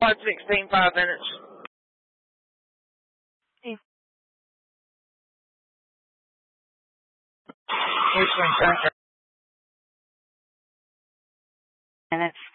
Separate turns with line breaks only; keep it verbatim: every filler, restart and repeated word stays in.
five sixteen, five minutes.
Hey.
Which one's that?
Minutes.